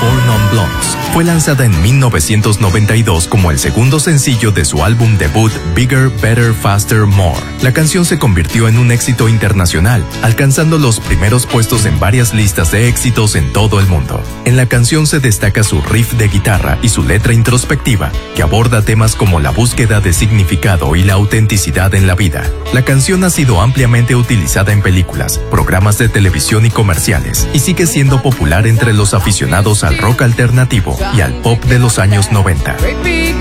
Four Non Blondes. Fue lanzada en 1992 como el segundo sencillo de su álbum debut Bigger, Better, Faster, More. La canción se convirtió en un éxito internacional, alcanzando los primeros puestos en varias listas de éxitos en todo el mundo. En la canción se destaca su riff de guitarra y su letra introspectiva, que aborda temas como la búsqueda de significado y la autenticidad en la vida. La canción ha sido ampliamente utilizada en películas, programas de televisión y comerciales, y sigue siendo popular entre los aficionados al rock alternativo y al pop de los años 90.